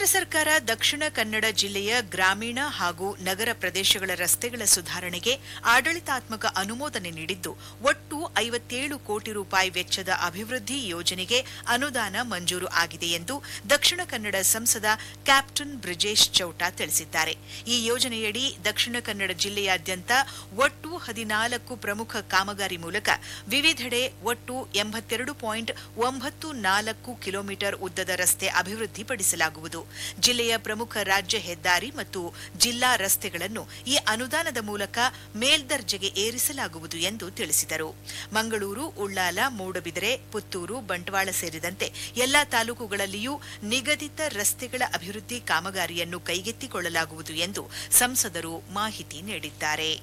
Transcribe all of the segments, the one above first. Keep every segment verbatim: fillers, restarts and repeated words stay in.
ಕೇಂದ್ರ ಸರ್ಕಾರ ದಕ್ಷಿಣ ಕನ್ನಡ ಜಿಲ್ಲೆಯ ಗ್ರಾಮೀಣ ಹಾಗೂ ನಗರ ಪ್ರದೇಶಗಳ ರಸ್ತೆಗಳ ಸುಧಾರಣೆಗೆ ಆಡಳಿತಾತ್ಮಕ ಅನುಮೋದನೆ ನೀಡಿದ್ದು ಒಟ್ಟು ಐವತ್ತೇಳು ಕೋಟಿ ರೂಪಾಯಿ ವೆಚ್ಚದ ಅಭಿವೃದ್ಧಿ ಯೋಜನೆಗೆ ಅನುದಾನ ಮಂಜೂರು ಆಗಿದೆ ಎಂದು ದಕ್ಷಿಣ ಕನ್ನಡ ಸಂಸದ ಕ್ಯಾಪ್ಟನ್ ಬ್ರಿಜೇಶ್ ಚೌಟ ತಿಳಿಸಿದ್ದಾರೆ. ಈ ಯೋಜನೆಯಡಿ ದಕ್ಷಿಣ ಕನ್ನಡ ಜಿಲ್ಲೆಯಾದ್ಯಂತ ಒಟ್ಟು ಹದಿನಾಲ್ಕು ಪ್ರಮುಖ ಕಾಮಗಾರಿ ಮೂಲಕ ವಿವಿಧೆಡೆ ಒಟ್ಟು ಎಂಬತ್ತೆರಡು ಪಾಯಿಂಟ್ ಒಂಬತ್ತು ನಾಲ್ಕು ಕಿಲೋಮೀಟರ್ ಉದ್ದದ ರಸ್ತೆ ಅಭಿವೃದ್ಧಿಪಡಿಸಲಾಗುವುದು. ಜಿಲ್ಲೆಯ ಪ್ರಮುಖ ರಾಜ್ಯ ಹೆದ್ದಾರಿ ಮತ್ತು ಜಿಲ್ಲಾ ರಸ್ತೆಗಳನ್ನು ಈ ಅನುದಾನದ ಮೂಲಕ ಮೇಲ್ದರ್ಜೆಗೆ ಏರಿಸಲಾಗುವುದು ಎಂದು ತಿಳಿಸಿದರು. ಮಂಗಳೂರು, ಉಳ್ಳಾಲ, ಮೂಡಬಿದರೆ, ಪುತ್ತೂರು, ಬಂಟ್ವಾಳ ಸೇರಿದಂತೆ ಎಲ್ಲಾ ತಾಲೂಕುಗಳಲ್ಲಿಯೂ ನಿಗದಿತ ರಸ್ತೆಗಳ ಅಭಿವೃದ್ಧಿ ಕಾಮಗಾರಿಯನ್ನು ಕೈಗೆತ್ತಿಕೊಳ್ಳಲಾಗುವುದು ಎಂದು ಸಂಸದರು ಮಾಹಿತಿ ನೀಡಿದ್ದಾರೆ.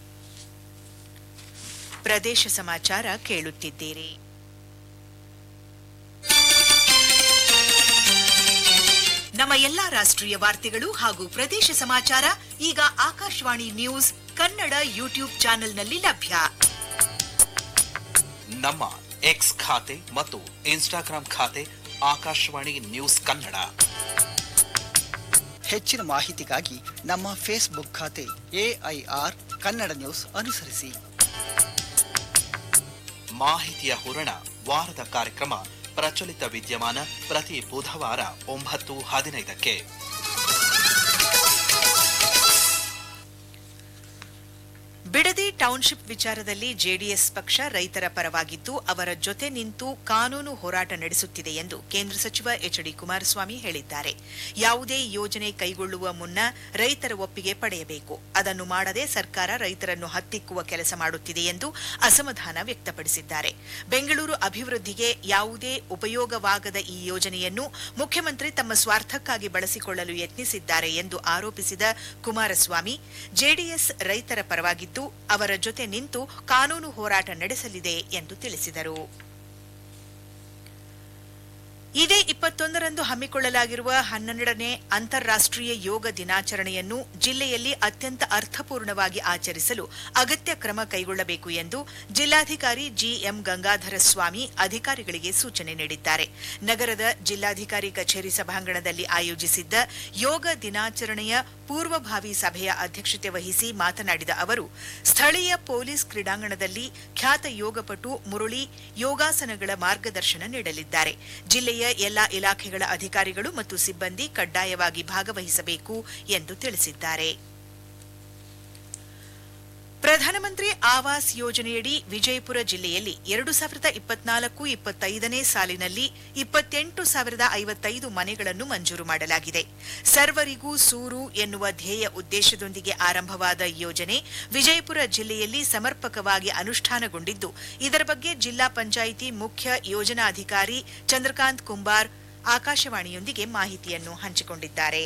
ಪ್ರದೇಶ ಸಮಾಚಾರ ಕೇಳುತ್ತಿದ್ದೀರಿ. ನಮ್ಮ ಎಲ್ಲಾ ರಾಷ್ಟ್ರೀಯ ವಾರ್ತೆಗಳು ಹಾಗೂ ಪ್ರದೇಶ ಸಮಾಚಾರ ಈಗ ಆಕಾಶವಾಣಿ ನ್ಯೂಸ್ ಕನ್ನಡ ಯೂಟ್ಯೂಬ್ ಚಾನೆಲ್ನಲ್ಲಿ ಲಭ್ಯ. ನಮ್ಮ ಎಕ್ಸ್ ಖಾತೆ ಮತ್ತು ಇನ್ಸ್ಟಾಗ್ರಾಂ ಖಾತೆ ಆಕಾಶವಾಣಿ ನ್ಯೂಸ್ ಕನ್ನಡ. ಹೆಚ್ಚಿನ ಮಾಹಿತಿಗಾಗಿ ನಮ್ಮ ಫೇಸ್ಬುಕ್ ಖಾತೆ ಎಐಆರ್ ಕನ್ನಡ ನ್ಯೂಸ್ ಅನುಸರಿಸಿ. ಮಾಹಿತಿಯ ಹೂರಣ ವಾರದ ಕಾರ್ಯಕ್ರಮ ಪ್ರಚಲಿತ ವಿದ್ಯಮಾನ ಪ್ರತಿ ಬುಧವಾರ ಒಂಬತ್ತು ಹದಿನೈದಕ್ಕೆ. ಬಿಡದಿ ಟೌನ್ಶಿಪ್ ವಿಚಾರದಲ್ಲಿ ಜೆಡಿಎಸ್ ಪಕ್ಷ ರೈತರ ಪರವಾಗಿದ್ದು ಅವರ ಜೊತೆ ನಿಂತು ಕಾನೂನು ಹೋರಾಟ ನಡೆಸುತ್ತಿದೆ ಎಂದು ಕೇಂದ್ರ ಸಚಿವ ಎಚ್ ಡಿ ಕುಮಾರಸ್ವಾಮಿ ಹೇಳಿದ್ದಾರೆ. ಯಾವುದೇ ಯೋಜನೆ ಕೈಗೊಳ್ಳುವ ಮುನ್ನ ರೈತರ ಒಪ್ಪಿಗೆ ಪಡೆಯಬೇಕು. ಅದನ್ನು ಮಾಡದೆ ಸರ್ಕಾರ ರೈತರನ್ನು ಹತ್ತಿಕ್ಕುವ ಕೆಲಸ ಮಾಡುತ್ತಿದೆ ಎಂದು ಅಸಮಾಧಾನ ವ್ಯಕ್ತಪಡಿಸಿದ್ದಾರೆ. ಬೆಂಗಳೂರು ಅಭಿವೃದ್ಧಿಗೆ ಯಾವುದೇ ಉಪಯೋಗವಾಗದ ಈ ಯೋಜನೆಯನ್ನು ಮುಖ್ಯಮಂತ್ರಿ ತಮ್ಮ ಸ್ವಾರ್ಥಕ್ಕಾಗಿ ಬಳಸಿಕೊಳ್ಳಲು ಯತ್ನಿಸಿದ್ದಾರೆ ಎಂದು ಆರೋಪಿಸಿದ ಕುಮಾರಸ್ವಾಮಿ, ಜೆಡಿಎಸ್ ರೈತರ ಪರವಾಗಿದ್ದು ಅವರ ಜೊತೆ ನಿಂತು ಕಾನೂನು ಹೋರಾಟ ನಡೆಸಲಿದೆ ಎಂದು ತಿಳಿಸಿದರು. ಇದೇ ಇಪ್ಪತ್ತೊಂದರಂದು ಹಮ್ಮಿಕೊಳ್ಳಲಾಗಿರುವ ಹನ್ನೆರಡನೇ ಅಂತಾರಾಷ್ಟ್ರೀಯ ಯೋಗ ದಿನಾಚರಣೆಯನ್ನು ಜಿಲ್ಲೆಯಲ್ಲಿ ಅತ್ಯಂತ ಅರ್ಥಪೂರ್ಣವಾಗಿ ಆಚರಿಸಲು ಅಗತ್ಯ ಕ್ರಮ ಕೈಗೊಳ್ಳಬೇಕು ಎಂದು ಜಿಲ್ಲಾಧಿಕಾರಿ ಜಿಎಂ ಗಂಗಾಧರ ಸ್ವಾಮಿ ಅಧಿಕಾರಿಗಳಿಗೆ ಸೂಚನೆ ನೀಡಿದ್ದಾರೆ. ನಗರದ ಜಿಲ್ಲಾಧಿಕಾರಿ ಕಚೇರಿ ಸಭಾಂಗಣದಲ್ಲಿ ಆಯೋಜಿಸಿದ್ದ ಯೋಗ ದಿನಾಚರಣೆಯ ಪೂರ್ವಭಾವಿ ಸಭೆಯ ಅಧ್ಯಕ್ಷತೆ ವಹಿಸಿ ಮಾತನಾಡಿದ ಅವರು, ಸ್ಥಳೀಯ ಪೊಲೀಸ್ ಕ್ರೀಡಾಂಗಣದಲ್ಲಿ ಖ್ಯಾತ ಯೋಗಪಟು ಮುರಳಿ ಯೋಗಾಸನಗಳ ಮಾರ್ಗದರ್ಶನ ನೀಡಲಿದ್ದಾರೆ. ಜಿಲ್ಲೆಯ ಎಲ್ಲಾ ಇಲಾಖೆಗಳ ಅಧಿಕಾರಿಗಳು ಮತ್ತು ಸಿಬ್ಬಂದಿ ಕಡ್ಡಾಯವಾಗಿ ಭಾಗವಹಿಸಬೇಕು ಎಂದು ತಿಳಿಸಿದ್ದಾರೆ. ಪ್ರಧಾನಮಂತ್ರಿ ಆವಾಸ್ ಯೋಜನೆಯಡಿ ವಿಜಯಪುರ ಜಿಲ್ಲೆಯಲ್ಲಿ ಎರಡು ಸಾವಿರದ ಇಪ್ಪತ್ನಾಲ್ಕು ಇಪ್ಪತ್ತೈದನೇ ಸಾಲಿನಲ್ಲಿ ಇಪ್ಪತ್ತೆಂಟು ಸಾವಿರದ ಐವತ್ತೈದು ಮನೆಗಳನ್ನು ಮಂಜೂರು ಮಾಡಲಾಗಿದೆ. ಸರ್ವರಿಗೂ ಸೂರು ಎನ್ನುವ ಧ್ಯೇಯ ಉದ್ದೇಶದೊಂದಿಗೆ ಆರಂಭವಾದ ಯೋಜನೆ ವಿಜಯಪುರ ಜಿಲ್ಲೆಯಲ್ಲಿ ಸಮರ್ಪಕವಾಗಿ ಅನುಷ್ಠಾನಗೊಂಡಿದ್ದು, ಇದರ ಬಗ್ಗೆ ಜಿಲ್ಲಾ ಪಂಚಾಯಿತಿ ಮುಖ್ಯ ಯೋಜನಾಧಿಕಾರಿ ಚಂದ್ರಕಾಂತ್ ಕುಂಬಾರ್ ಆಕಾಶವಾಣಿಯೊಂದಿಗೆ ಮಾಹಿತಿಯನ್ನು ಹಂಚಿಕೊಂಡಿದ್ದಾರೆ.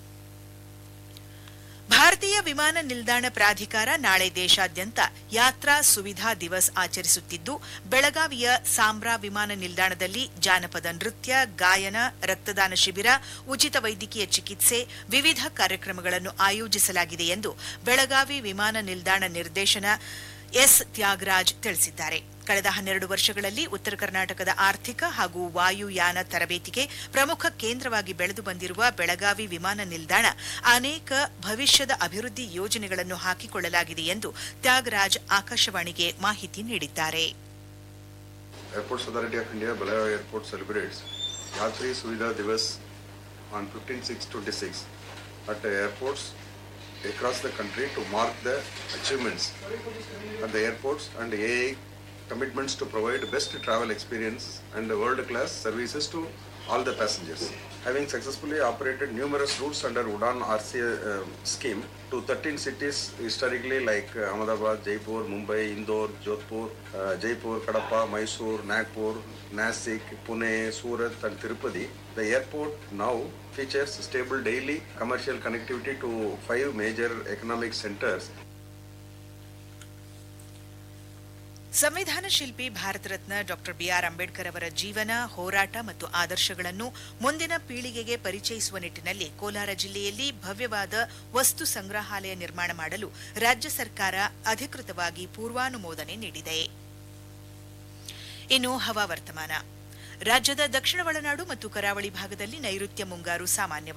ಭಾರತೀಯ ವಿಮಾನ ನಿಲ್ದಾಣ ಪ್ರಾಧಿಕಾರ ನಾಳೆ ದೇಶಾದ್ಯಂತ ಯಾತ್ರಾ ಸುವಿಧಾ ದಿವಸ್ ಆಚರಿಸುತ್ತಿದ್ದು, ಬೆಳಗಾವಿಯ ಸಾಂಬ್ರಾ ವಿಮಾನ ನಿಲ್ದಾಣದಲ್ಲಿ ಜಾನಪದ ನೃತ್ಯ, ಗಾಯನ, ರಕ್ತದಾನ ಶಿಬಿರ, ಉಚಿತ ವೈದ್ಯಕೀಯ ಚಿಕಿತ್ಸೆ, ವಿವಿಧ ಕಾರ್ಯಕ್ರಮಗಳನ್ನು ಆಯೋಜಿಸಲಾಗಿದೆ ಎಂದು ಬೆಳಗಾವಿ ವಿಮಾನ ನಿಲ್ದಾಣ ನಿರ್ದೇಶನ ಎಸ್ ತ್ಯಾಗರಾಜ್ ತಿಳಿಸಿದ್ದಾರೆ. ಕಳೆದ ಹನ್ನೆರಡು ವರ್ಷಗಳಲ್ಲಿ ಉತ್ತರ ಕರ್ನಾಟಕದ ಆರ್ಥಿಕ ಹಾಗೂ ವಾಯುಯಾನ ತರಬೇತಿಗೆ ಪ್ರಮುಖ ಕೇಂದ್ರವಾಗಿ ಬೆಳೆದು ಬಂದಿರುವ ಬೆಳಗಾವಿ ವಿಮಾನ ನಿಲ್ದಾಣ ಅನೇಕ ಭವಿಷ್ಯದ ಅಭಿವೃದ್ಧಿ ಯೋಜನೆಗಳನ್ನು ಹಾಕಿಕೊಳ್ಳಲಾಗಿದೆ ಎಂದು ತ್ಯಾಗರಾಜ್ ಆಕಾಶವಾಣಿಗೆ ಮಾಹಿತಿ ನೀಡಿದ್ದಾರೆ. Airports Authority of India, Belagavi Airport celebrates Yatri Suvidha Divas on fifteen six twenty-six at airports across the country to mark the achievements at the airports and A I commitments to provide best travel experience and world-class services to all the passengers. Having successfully operated numerous routes under Udan R C uh, scheme to thirteen cities historically like uh, Ahmedabad, Jaipur, Mumbai, Indore, Jodhpur, uh, Jaipur, Kadapa, Mysore, Nagpur, Nasik, Pune, Surat and Tirupati, the airport now features stable daily commercial connectivity to five major economic centers. ಸಂವಿಧಾನ ಶಿಲ್ಪಿ Bharat Ratna doctor B R Ambedkar ಅವರ ಜೀವನ, ಹೋರಾಟ ಮತ್ತು ಆದರ್ಶಗಳನ್ನು ಮುಂದಿನ ಪೀಳಿಗೆಗೆ ಪರಿಚಯಿಸುವ ನಿಟ್ಟಿನಲ್ಲಿ ಕೋಲಾರ ಜಿಲ್ಲೆಯಲ್ಲಿ ಭವ್ಯವಾದ ವಸ್ತು ಸಂಗ್ರಹಾಲಯ ನಿರ್ಮಾಣ ಮಾಡಲು ರಾಜ್ಯ ಸರ್ಕಾರ ಅಧಿಕೃತವಾಗಿ ಪೂರ್ವಾನುಮೋದನೆ ನೀಡಿದೆ. ಇನ್ನು ಹವಾವರ್ತಮಾನ. ರಾಜ್ಯದ ದಕ್ಷಿಣ ಒಳನಾಡು ಮತ್ತು ಕರಾವಳಿ ಭಾಗದಲ್ಲಿ ನೈಋತ್ಯ ಮುಂಗಾರು ಸಾಮಾನ್ಯವಾಗಿದೆ.